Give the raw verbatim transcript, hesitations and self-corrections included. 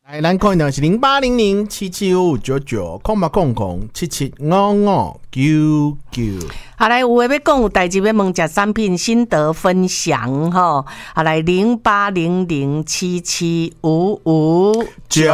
哎，咱看的是零八零零七七五五九九，空八空空七七五五九九。 好来，有话要讲，有代志要问，食产品心得分享吼。好来，零八零零七七五五九。